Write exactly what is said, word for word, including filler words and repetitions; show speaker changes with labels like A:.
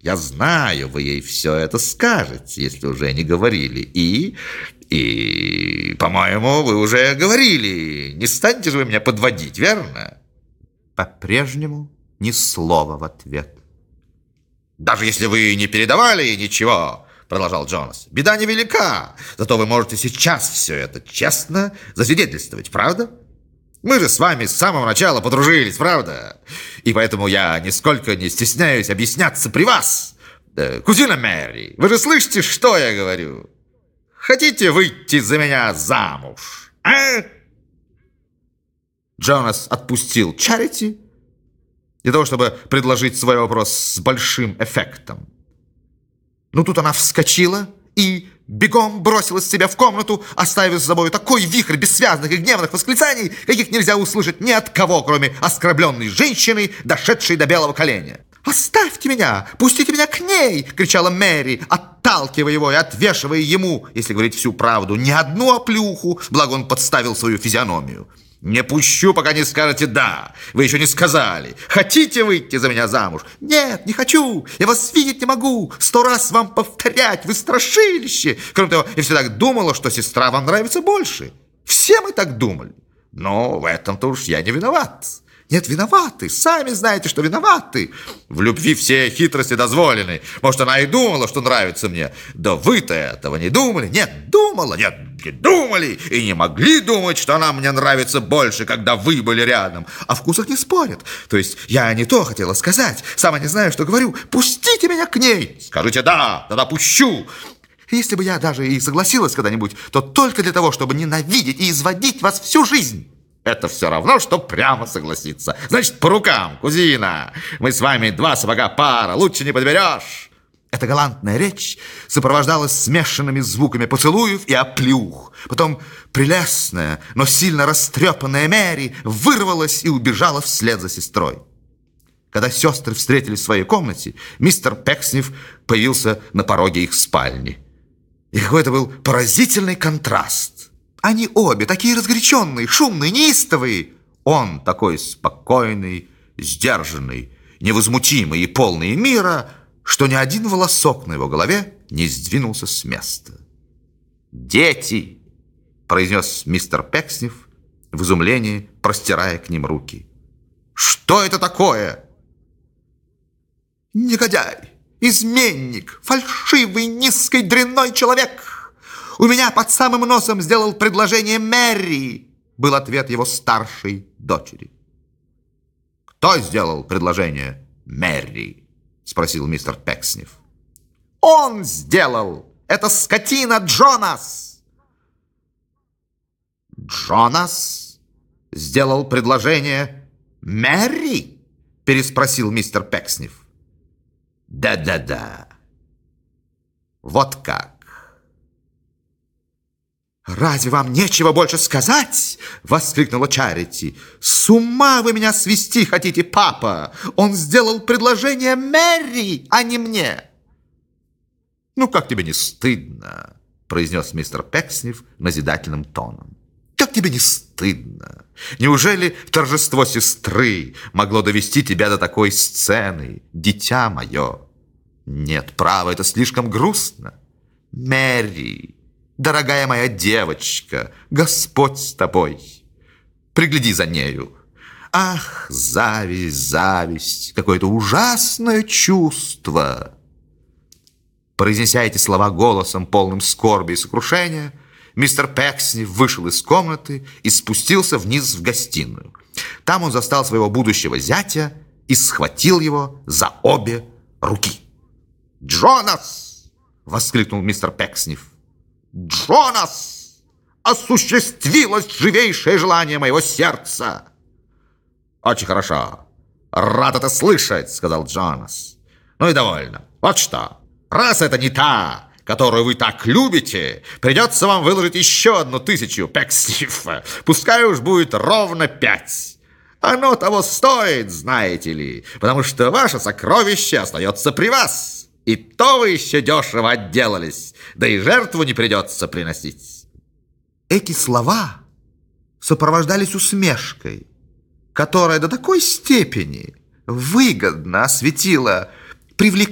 A: Я знаю, вы ей все это скажете, если уже не говорили. И, и, по-моему, вы уже говорили. Не станете же вы меня подводить, верно?
B: По-прежнему ни слова в ответ.
A: Даже если вы не передавали ничего, продолжал Джонас, беда невелика. Зато вы можете сейчас все это честно засвидетельствовать, правда? Мы же с вами с самого начала подружились, правда? И поэтому я нисколько не стесняюсь объясняться при вас. Да, кузина Мэри, вы же слышите, что я говорю? Хотите выйти за меня замуж, а? Джонас отпустил Чарити для того, чтобы предложить свой вопрос с большим эффектом. Но тут она вскочила и бегом бросилась себя в комнату, оставив за собой такой вихрь бессвязных и гневных восклицаний, каких нельзя услышать ни от кого, кроме оскорбленной женщины, дошедшей до белого коленя. «Оставьте меня! Пустите меня к ней!» — кричала Мэри, отталкивая его и отвешивая ему, если говорить всю правду, не одну оплюху, благо он подставил свою физиономию. «Не пущу, пока не скажете «да». Вы еще не сказали. Хотите выйти за меня замуж?» «Нет, не хочу. Я вас видеть не могу. Сто раз вам повторять. Вы страшилище. Кроме того, я всегда думала, что сестра вам нравится больше. Все мы так думали. Но в этом-то уж я не виноват». «Нет, виноваты. Сами знаете, что виноваты. В любви все хитрости дозволены. Может, она и думала, что нравится мне. Да вы-то этого не думали?» «Нет, думала. Нет, не думали. И не могли думать, что она мне нравится больше, когда вы были рядом. О вкусах не спорят. То есть я не то хотела сказать. Сама не знаю, что говорю. Пустите меня к ней!» «Скажите «да», тогда пущу». «Если бы я даже и согласилась когда-нибудь, то только для того, чтобы ненавидеть и изводить вас всю жизнь». Это все равно, что прямо согласиться. Значит, по рукам, кузина. Мы с вами два сапога пара, лучше не подберешь.
B: Эта галантная речь сопровождалась смешанными звуками поцелуев и оплюх. Потом прелестная, но сильно растрепанная Мэри вырвалась и убежала вслед за сестрой. Когда сестры встретились в своей комнате, мистер Пекснев появился на пороге их спальни. И какой это был поразительный контраст. Они обе такие разгоряченные, шумные, неистовые. Он такой спокойный, сдержанный, невозмутимый и полный мира, что ни один волосок на его голове не сдвинулся с места. «Дети!» — произнес мистер Пекснев в изумлении, простирая к ним руки. «Что это такое?» «Негодяй, изменник, фальшивый, низкий, дрянной человек! У меня под самым носом сделал предложение Мэри!» Был ответ его старшей дочери.
A: «Кто сделал предложение Мэри?» Спросил мистер Пекснев.
B: «Он сделал! Это скотина Джонас!»
A: «Джонас сделал предложение Мэри?» Переспросил мистер Пекснев. «Да-да-да. Вот как.
B: «Разве вам нечего больше сказать?» — воскликнула Чарити. «С ума вы меня свести хотите, папа! Он сделал предложение Мэри, а не мне!»
A: «Ну, как тебе не стыдно?» — произнес мистер Пекснев назидательным тоном. «Как тебе не стыдно? Неужели торжество сестры могло довести тебя до такой сцены, дитя мое? Нет, право, это слишком грустно. Мэри, дорогая моя девочка, Господь с тобой. Пригляди за нею. Ах, зависть, зависть, какое-то ужасное чувство!» Произнеся эти слова голосом, полным скорби и сокрушения, мистер Пекснев вышел из комнаты и спустился вниз в гостиную. Там он застал своего будущего зятя и схватил его за обе руки. «Джонас!» — воскликнул мистер Пекснев. «Джонас! Осуществилось живейшее желание моего сердца!» «Очень хорошо. Рад это слышать», — сказал Джонас. «Ну и довольно. Вот что. Раз это не та, которую вы так любите, придется вам выложить еще одну тысячу, Пекснев. Пускай уж будет ровно пять. Оно того стоит, знаете ли, потому что ваше сокровище остается при вас. И то вы еще дешево отделались, да и жертву не придется приносить».
B: Эти слова сопровождались усмешкой, которая до такой степени выгодно осветила привлекательность